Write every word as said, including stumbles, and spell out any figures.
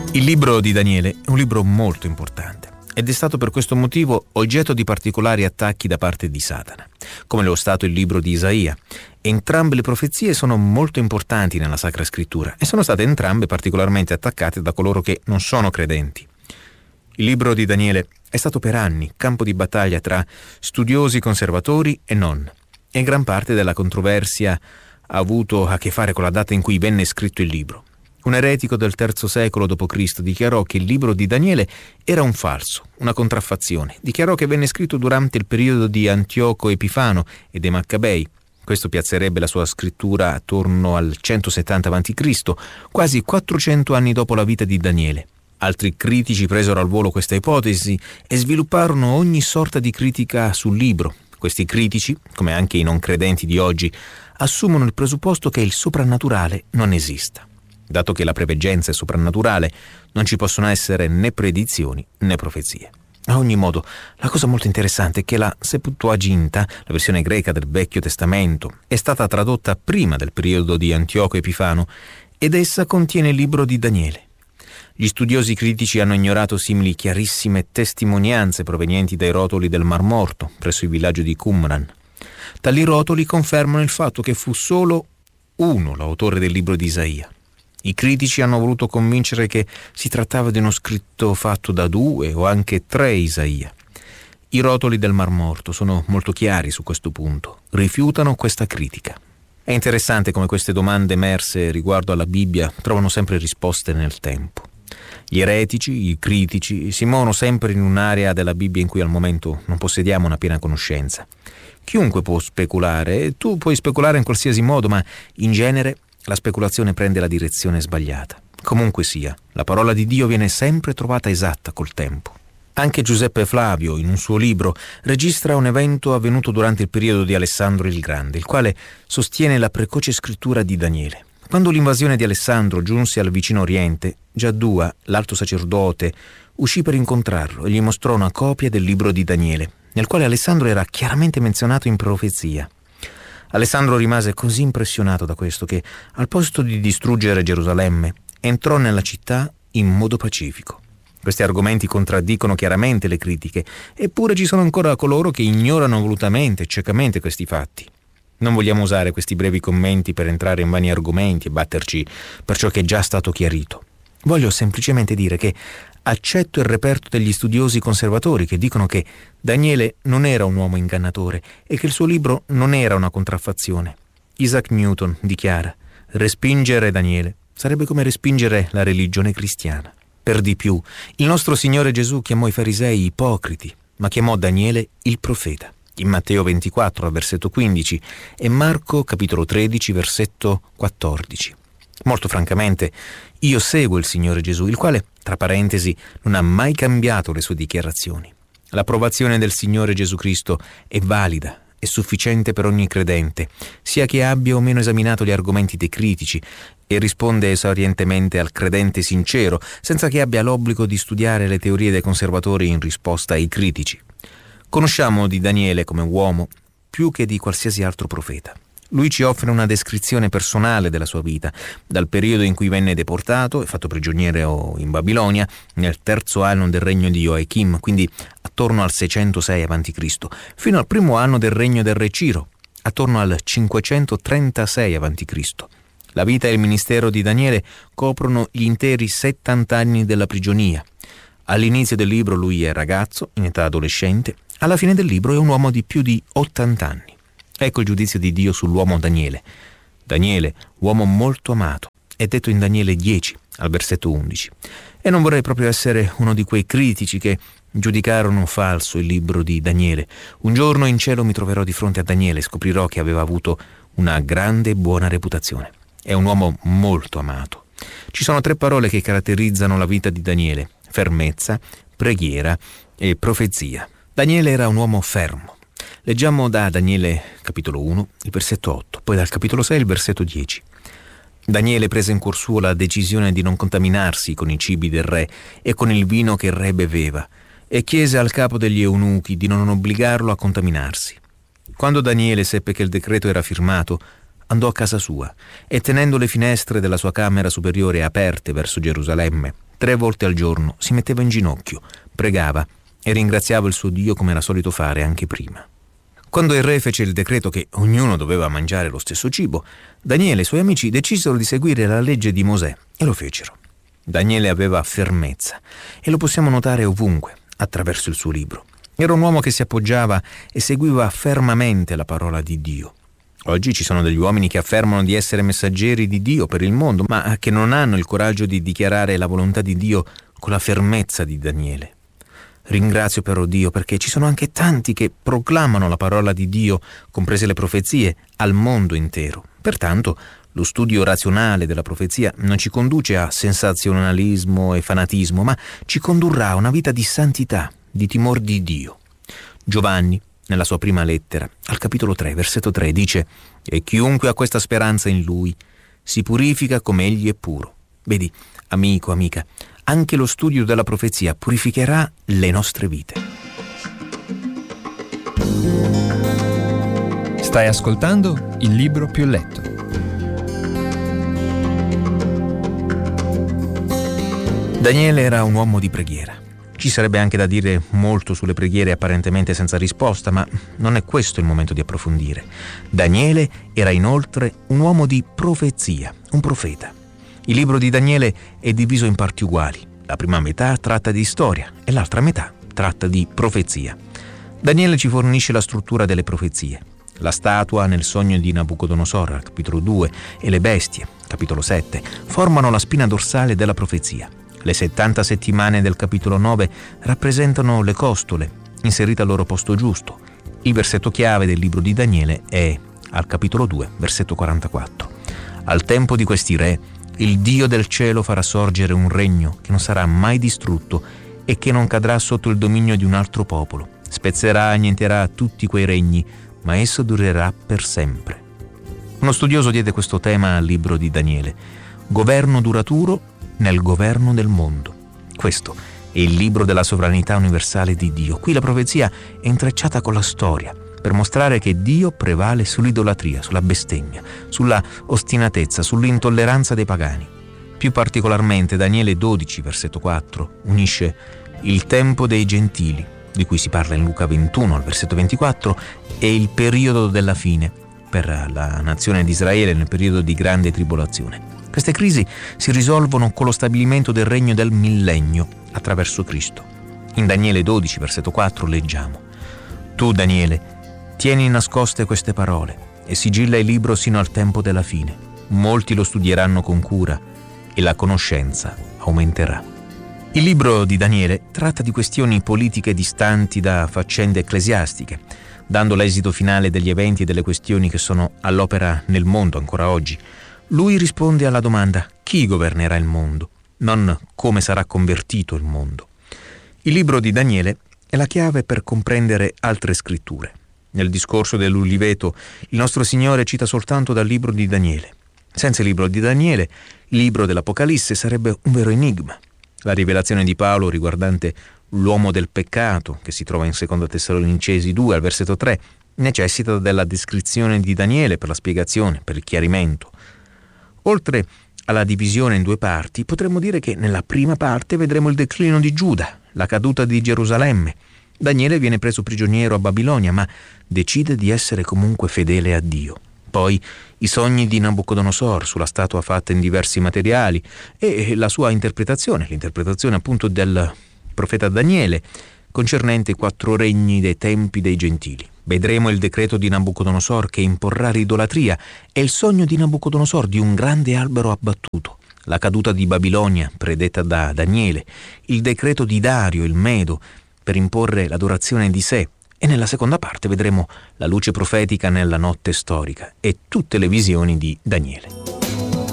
Il libro di Daniele è un libro molto importante ed è stato per questo motivo oggetto di particolari attacchi da parte di Satana, come lo è stato il libro di Isaia. Entrambe le profezie sono molto importanti nella Sacra Scrittura e sono state entrambe particolarmente attaccate da coloro che non sono credenti. Il libro di Daniele è stato per anni campo di battaglia tra studiosi conservatori e non, e gran parte della controversia ha avuto a che fare con la data in cui venne scritto il libro. Un eretico del terzo secolo dopo Cristo dichiarò che il libro di Daniele era un falso, una contraffazione. Dichiarò che venne scritto durante il periodo di Antioco Epifano e dei Maccabei. Questo piazzerebbe la sua scrittura attorno al centosettanta avanti Cristo, quasi quattrocento anni dopo la vita di Daniele. Altri critici presero al volo questa ipotesi e svilupparono ogni sorta di critica sul libro. Questi critici, come anche i non credenti di oggi, assumono il presupposto che il soprannaturale non esista. Dato che la preveggenza è soprannaturale, non ci possono essere né predizioni né profezie. A ogni modo, la cosa molto interessante è che la Septuaginta, la versione greca del Vecchio Testamento, è stata tradotta prima del periodo di Antioco Epifano ed essa contiene il libro di Daniele. Gli studiosi critici hanno ignorato simili chiarissime testimonianze provenienti dai rotoli del Mar Morto, presso il villaggio di Qumran. Tali rotoli confermano il fatto che fu solo uno l'autore del libro di Isaia. I critici hanno voluto convincere che si trattava di uno scritto fatto da due o anche tre Isaia. I rotoli del Mar Morto sono molto chiari su questo punto, rifiutano questa critica. È interessante come queste domande emerse riguardo alla Bibbia trovano sempre risposte nel tempo. Gli eretici, i critici, si muovono sempre in un'area della Bibbia in cui al momento non possediamo una piena conoscenza. Chiunque può speculare, e tu puoi speculare in qualsiasi modo, ma in genere la speculazione prende la direzione sbagliata. Comunque sia, la parola di Dio viene sempre trovata esatta col tempo. Anche Giuseppe Flavio, in un suo libro, registra un evento avvenuto durante il periodo di Alessandro il Grande, il quale sostiene la precoce scrittura di Daniele. Quando l'invasione di Alessandro giunse al vicino Oriente, Giaddua, l'alto sacerdote, uscì per incontrarlo e gli mostrò una copia del libro di Daniele, nel quale Alessandro era chiaramente menzionato in profezia. Alessandro rimase così impressionato da questo che, al posto di distruggere Gerusalemme, entrò nella città in modo pacifico. Questi argomenti contraddicono chiaramente le critiche, eppure ci sono ancora coloro che ignorano volutamente e ciecamente questi fatti. Non vogliamo usare questi brevi commenti per entrare in vani argomenti e batterci per ciò che è già stato chiarito. Voglio semplicemente dire che accetto il reperto degli studiosi conservatori che dicono che Daniele non era un uomo ingannatore e che il suo libro non era una contraffazione. Isaac Newton dichiara: respingere Daniele sarebbe come respingere la religione cristiana. Per di più, il nostro Signore Gesù chiamò i farisei ipocriti, ma chiamò Daniele il profeta, in Matteo ventiquattro, versetto quindici, e Marco, capitolo tredici, versetto quattordici. Molto francamente, io seguo il Signore Gesù, il quale, tra parentesi, non ha mai cambiato le sue dichiarazioni. L'approvazione del Signore Gesù Cristo è valida, è sufficiente per ogni credente, sia che abbia o meno esaminato gli argomenti dei critici, e risponde esaurientemente al credente sincero, senza che abbia l'obbligo di studiare le teorie dei conservatori in risposta ai critici. Conosciamo di Daniele come uomo più che di qualsiasi altro profeta. Lui ci offre una descrizione personale della sua vita, dal periodo in cui venne deportato e fatto prigioniero in Babilonia, nel terzo anno del regno di Joachim, quindi attorno al seicentosei avanti Cristo, fino al primo anno del regno del re Ciro, attorno al cinquecentotrentasei avanti Cristo. La vita e il ministero di Daniele coprono gli interi settanta anni della prigionia. All'inizio del libro lui è ragazzo, in età adolescente, alla fine del libro è un uomo di più di ottanta anni. Ecco il giudizio di Dio sull'uomo Daniele. Daniele, uomo molto amato, è detto in Daniele dieci, al versetto undici. E non vorrei proprio essere uno di quei critici che giudicarono falso il libro di Daniele. Un giorno in cielo mi troverò di fronte a Daniele e scoprirò che aveva avuto una grande e buona reputazione. È un uomo molto amato. Ci sono tre parole che caratterizzano la vita di Daniele: fermezza, preghiera e profezia. Daniele era un uomo fermo. Leggiamo da Daniele capitolo uno, il versetto otto, poi dal capitolo sei, il versetto dieci. Daniele prese in cuor suo la decisione di non contaminarsi con i cibi del re e con il vino che il re beveva, e chiese al capo degli eunuchi di non obbligarlo a contaminarsi. Quando Daniele seppe che il decreto era firmato, andò a casa sua e, tenendo le finestre della sua camera superiore aperte verso Gerusalemme, Tre volte al giorno si metteva in ginocchio, pregava e ringraziava il suo Dio come era solito fare anche prima. Quando il re fece il decreto che ognuno doveva mangiare lo stesso cibo, Daniele e i suoi amici decisero di seguire la legge di Mosè e lo fecero. Daniele aveva fermezza e lo possiamo notare ovunque, attraverso il suo libro. Era un uomo che si appoggiava e seguiva fermamente la parola di Dio. Oggi ci sono degli uomini che affermano di essere messaggeri di Dio per il mondo, ma che non hanno il coraggio di dichiarare la volontà di Dio con la fermezza di Daniele. Ringrazio però Dio perché ci sono anche tanti che proclamano la parola di Dio, comprese le profezie, al mondo intero. Pertanto, lo studio razionale della profezia non ci conduce a sensazionalismo e fanatismo, ma ci condurrà a una vita di santità, di timor di Dio. Giovanni, nella sua prima lettera, al capitolo tre, versetto tre, dice: «E chiunque ha questa speranza in Lui si purifica come Egli è puro». Vedi, amico, amica, anche lo studio della profezia purificherà le nostre vite. Stai ascoltando Il Libro Più Letto. Daniele era un uomo di preghiera. Ci sarebbe anche da dire molto sulle preghiere apparentemente senza risposta, ma non è questo il momento di approfondire. Daniele era inoltre un uomo di profezia, un profeta. Il libro di Daniele è diviso in parti uguali. La prima metà tratta di storia e l'altra metà tratta di profezia. Daniele ci fornisce la struttura delle profezie. La statua nel sogno di Nabucodonosor, capitolo due, e le bestie, capitolo sette, formano la spina dorsale della profezia. Le settanta settimane del capitolo nove rappresentano le costole, inserite al loro posto giusto. Il versetto chiave del libro di Daniele è al capitolo due, versetto quarantaquattro. Al tempo di questi re, il Dio del cielo farà sorgere un regno che non sarà mai distrutto e che non cadrà sotto il dominio di un altro popolo. Spezzerà e annienterà tutti quei regni, ma esso durerà per sempre. Uno studioso diede questo tema al libro di Daniele: governo duraturo nel governo del mondo. Questo è il libro della sovranità universale di Dio. Qui la profezia è intrecciata con la storia per mostrare che Dio prevale sull'idolatria, sulla bestemmia, sulla ostinatezza, sull'intolleranza dei pagani. Più particolarmente Daniele dodici, versetto quattro, unisce il tempo dei gentili, di cui si parla in Luca ventuno, al versetto ventiquattro, e il periodo della fine per la nazione di Israele nel periodo di grande tribolazione. Queste crisi si risolvono con lo stabilimento del regno del millennio attraverso Cristo. In Daniele dodici, versetto quattro, leggiamo: «Tu, Daniele, tieni nascoste queste parole e sigilla il libro sino al tempo della fine. Molti lo studieranno con cura e la conoscenza aumenterà». Il libro di Daniele tratta di questioni politiche distanti da faccende ecclesiastiche, dando l'esito finale degli eventi e delle questioni che sono all'opera nel mondo ancora oggi. Lui risponde alla domanda: chi governerà il mondo? Non come sarà convertito il mondo. Il libro di Daniele è la chiave per comprendere altre scritture. Nel discorso dell'Uliveto, il nostro Signore cita soltanto dal libro di Daniele. Senza il libro di Daniele, il libro dell'Apocalisse sarebbe un vero enigma. La rivelazione di Paolo riguardante l'uomo del peccato, che si trova in seconda Tessalonicesi due, al versetto tre, necessita della descrizione di Daniele per la spiegazione, per il chiarimento. Oltre alla divisione in due parti, potremmo dire che nella prima parte vedremo il declino di Giuda, la caduta di Gerusalemme. Daniele viene preso prigioniero a Babilonia, ma decide di essere comunque fedele a Dio. Poi i sogni di Nabucodonosor sulla statua fatta in diversi materiali e la sua interpretazione, l'interpretazione appunto del profeta Daniele, concernente i quattro regni dei tempi dei gentili. Vedremo il decreto di Nabucodonosor che imporrà l'idolatria e il sogno di Nabucodonosor di un grande albero abbattuto, la caduta di Babilonia predetta da Daniele, il decreto di Dario il Medo per imporre l'adorazione di sé, e nella seconda parte vedremo la luce profetica nella notte storica e tutte le visioni di Daniele.